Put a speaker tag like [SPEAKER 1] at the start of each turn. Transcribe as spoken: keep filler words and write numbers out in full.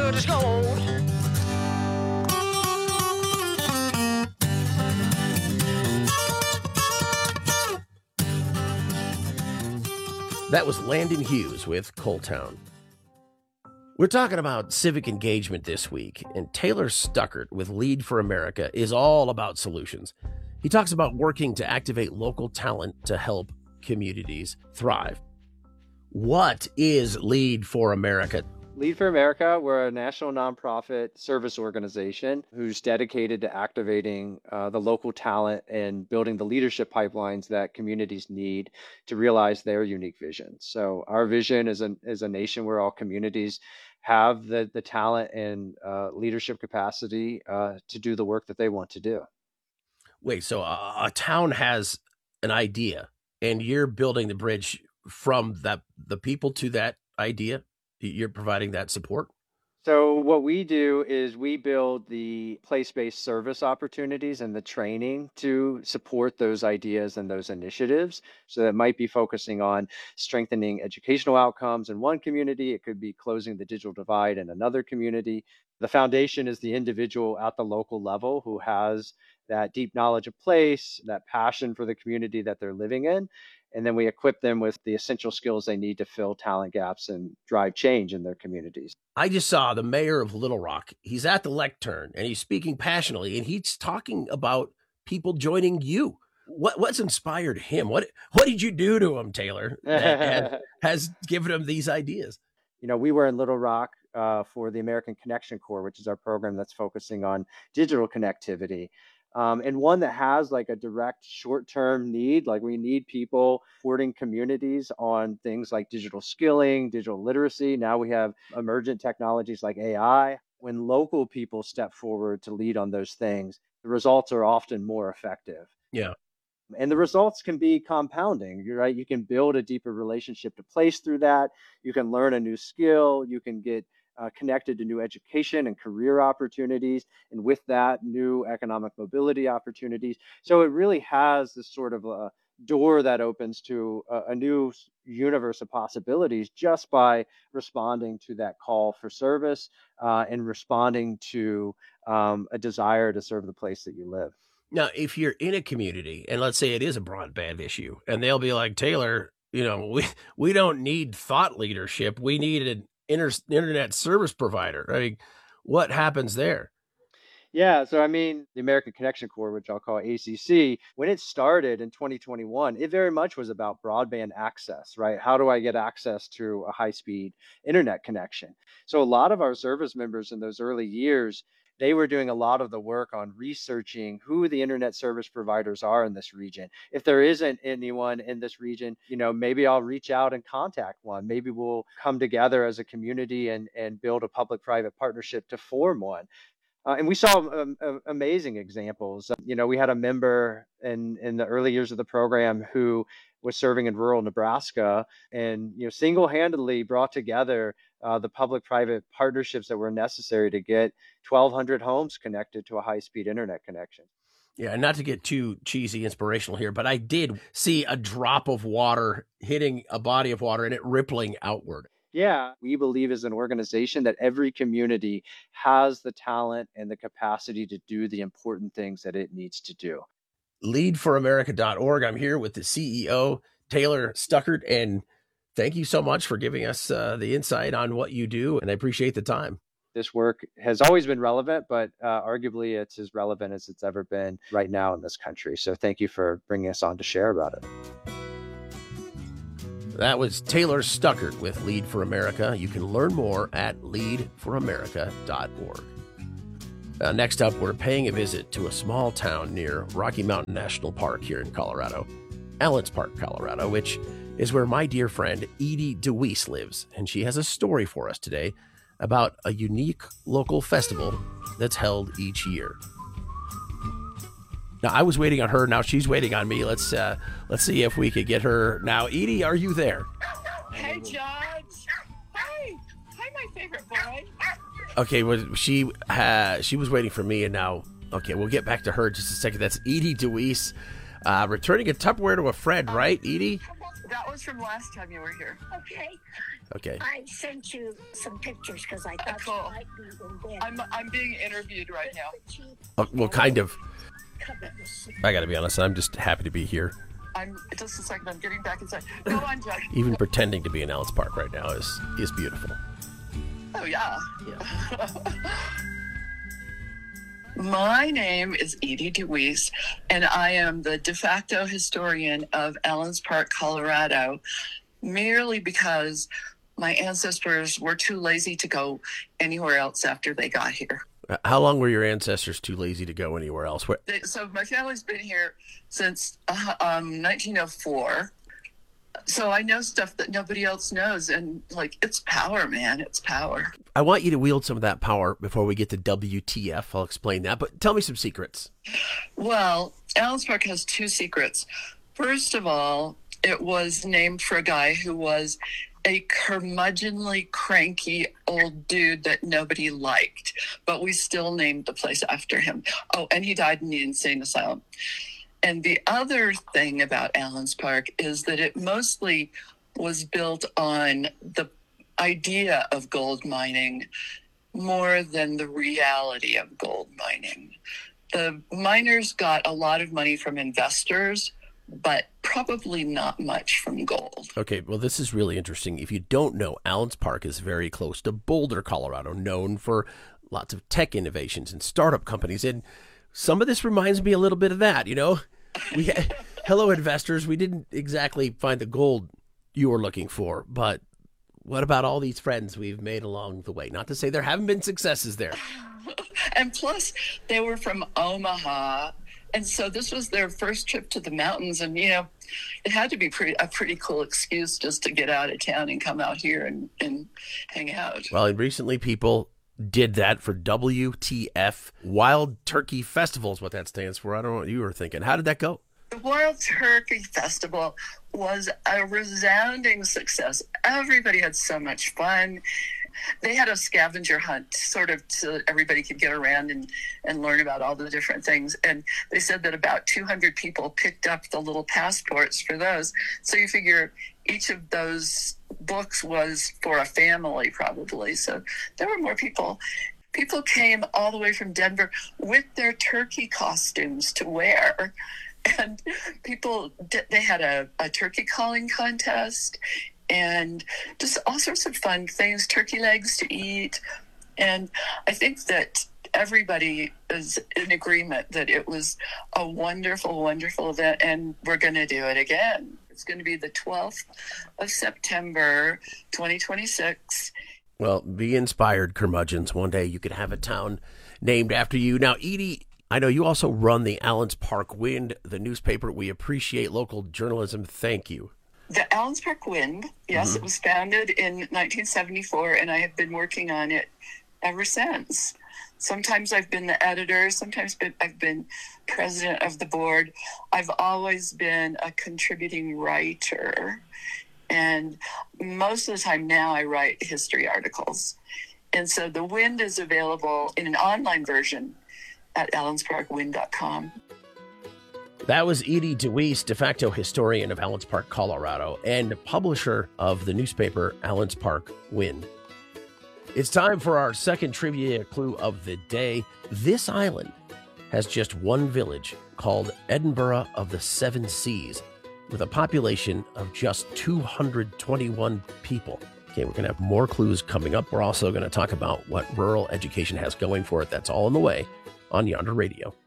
[SPEAKER 1] good as gold.
[SPEAKER 2] That was Landon Hughes with Coal Town. We're talking about civic engagement this week, and Taylor Stuckert with Lead for America is all about solutions. He talks about working to activate local talent to help communities thrive. What is Lead for America?
[SPEAKER 3] Lead for America, we're a national nonprofit service organization who's dedicated to activating uh, the local talent and building the leadership pipelines that communities need to realize their unique visions. So our vision is a, is a nation where all communities have the, the talent and uh, leadership capacity uh, to do the work that they want to do.
[SPEAKER 2] Wait, so a, a town has an idea and you're building the bridge from that the people to that idea? You're providing that support?
[SPEAKER 3] So what we do is we build the place-based service opportunities and the training to support those ideas and those initiatives. So that might be focusing on strengthening educational outcomes in one community. It could be closing the digital divide in another community. The foundation is the individual at the local level who has that deep knowledge of place, that passion for the community that they're living in. And then we equip them with the essential skills they need to fill talent gaps and drive change in their communities.
[SPEAKER 2] I just saw the mayor of Little Rock. He's at the lectern and he's speaking passionately, and he's talking about people joining you. What what's inspired him? What what did you do to him, Taylor, that has, has given him these ideas?
[SPEAKER 3] You know, we were in Little Rock uh, for the American Connection Corps, which is our program that's focusing on digital connectivity. Um, and one that has like a direct short-term need, like we need people supporting communities on things like digital skilling, digital literacy. Now we have emergent technologies like A I. When local people step forward to lead on those things, the results are often more effective.
[SPEAKER 2] Yeah.
[SPEAKER 3] And the results can be compounding. You're right. You can build a deeper relationship to place through that. You can learn a new skill. You can get Uh, connected to new education and career opportunities, and with that, new economic mobility opportunities. So it really has this sort of a door that opens to a, a new universe of possibilities just by responding to that call for service uh, and responding to um, a desire to serve the place that you live.
[SPEAKER 2] Now, if you're in a community, and let's say it is a broadband issue, and they'll be like, Taylor, you know, we, we don't need thought leadership. We need an Inter- internet service provider. I mean, what happens there?
[SPEAKER 3] Yeah, so I mean, the American Connection Corps, which I'll call A C C, when it started in twenty twenty-one, it very much was about broadband access, right? How do I get access to a high-speed internet connection? So a lot of our service members in those early years, they were doing a lot of the work on researching who the internet service providers are in this region. If there isn't anyone in this region, you know, maybe I'll reach out and contact one. Maybe we'll come together as a community and, and build a public-private partnership to form one. Uh, and we saw um, uh, amazing examples. Uh, you know, we had a member in, in the early years of the program who was serving in rural Nebraska and, you know, single-handedly brought together uh, the public-private partnerships that were necessary to get twelve hundred homes connected to a high-speed internet connection.
[SPEAKER 2] Yeah, not to get too cheesy inspirational here, but I did see a drop of water hitting a body of water and it rippling outward.
[SPEAKER 3] Yeah, we believe as an organization that every community has the talent and the capacity to do the important things that it needs to do.
[SPEAKER 2] lead for america dot org. I'm here with the C E O, Taylor Stuckert, and thank you so much for giving us uh, the insight on what you do, and I appreciate the time.
[SPEAKER 3] This work has always been relevant, but uh, arguably it's as relevant as it's ever been right now in this country. So thank you for bringing us on to share about it.
[SPEAKER 2] That was Taylor Stuckert with Lead for America. You can learn more at lead for america dot org. Uh, next up, we're paying a visit to a small town near Rocky Mountain National Park here in Colorado, Allens Park, Colorado, which is where my dear friend Edie DeWeese lives. And she has a story for us today about a unique local festival that's held each year. Now, I was waiting on her. Now she's waiting on me. Let's uh, let's see if we could get her. Now, Edie, are you there?
[SPEAKER 4] Hey, Judge. Hi. Hi, my favorite boy.
[SPEAKER 2] Okay, well, she uh, she was waiting for me, and now, okay, we'll get back to her in just a second. That's Edie DeWeese, uh, returning a Tupperware to a friend, right, Edie?
[SPEAKER 4] That was from last time you were here.
[SPEAKER 1] Okay.
[SPEAKER 2] Okay.
[SPEAKER 1] I sent you some pictures because I thought
[SPEAKER 4] Cool.
[SPEAKER 1] you might be in bed.
[SPEAKER 4] I'm I'm being interviewed right now.
[SPEAKER 2] Uh, well, kind of.
[SPEAKER 1] Covered with
[SPEAKER 2] I got to be honest. I'm just happy to be here.
[SPEAKER 4] I'm just a second. I'm getting back inside. Go on, Jack.
[SPEAKER 2] Even pretending to be in Allen's Park right now is is beautiful.
[SPEAKER 4] Oh yeah.
[SPEAKER 2] Yeah.
[SPEAKER 4] My name is Edie DeWeese, and I am the de facto historian of Allens Park, Colorado, merely because my ancestors were too lazy to go anywhere else after they got here.
[SPEAKER 2] How long were your ancestors too lazy to go anywhere else? Where-
[SPEAKER 4] They, so my family's been here since uh, um, nineteen oh four. So I know stuff that nobody else knows, and like it's power, man. It's power.
[SPEAKER 2] I want you to wield some of that power before we get to W T F. I'll explain that, but tell me some secrets.
[SPEAKER 4] Well, Allens Park has two secrets. First of all, it was named for a guy who was a curmudgeonly, cranky old dude that nobody liked, but we still named the place after him. Oh, and he died in the insane asylum. And the other thing about Allens Park is that it mostly was built on the idea of gold mining more than the reality of gold mining. The miners got a lot of money from investors, but probably not much from gold.
[SPEAKER 2] Okay, well, this is really interesting. If you don't know, Allens Park is very close to Boulder, Colorado, known for lots of tech innovations and startup companies. And some of this reminds me a little bit of that, you know? We had, hello, investors. We didn't exactly find the gold you were looking for, but what about all these friends we've made along the way? Not to say there haven't been successes there.
[SPEAKER 4] And plus, they were from Omaha, and so this was their first trip to the mountains, and, you know, it had to be pretty, a pretty cool excuse just to get out of town and come out here and, and hang out.
[SPEAKER 2] Well, and recently people did that for W T F, Wild Turkey Festival is what that stands for. I don't know what you were thinking. How did that go?
[SPEAKER 4] The Wild Turkey Festival was a resounding success. Everybody had so much fun. They had a scavenger hunt sort of so everybody could get around and, and learn about all the different things. And they said that about two hundred people picked up the little passports for those. So you figure each of those books was for a family probably. So there were more people. People came all the way from Denver with their turkey costumes to wear. And people, they had a, a turkey calling contest and just all sorts of fun things, turkey legs to eat. And I think that everybody is in agreement that it was a wonderful, wonderful event, and we're going to do it again. It's going to be the twelfth of September, twenty twenty-six.
[SPEAKER 2] Well, be inspired, curmudgeons. One day you could have a town named after you. Now, Edie, I know you also run the Allens Park Wind, the newspaper. We appreciate local journalism. Thank you.
[SPEAKER 4] The Allens Park Wind, yes,
[SPEAKER 2] Mhm.
[SPEAKER 4] It was founded in nineteen seventy-four, and I have been working on it ever since. Sometimes I've been the editor, sometimes been, I've been president of the board. I've always been a contributing writer, and most of the time now I write history articles. And so the Wind is available in an online version at allens park wind dot com.
[SPEAKER 2] That was Edie DeWeese, de facto historian of Allens Park, Colorado, and publisher of the newspaper Allens Park Wind. It's time for our second trivia clue of the day. This island has just one village called Edinburgh of the Seven Seas, with a population of just two hundred twenty-one people. Okay, we're going to have more clues coming up. We're also going to talk about what rural education has going for it. That's all in the way on Yonder Radio.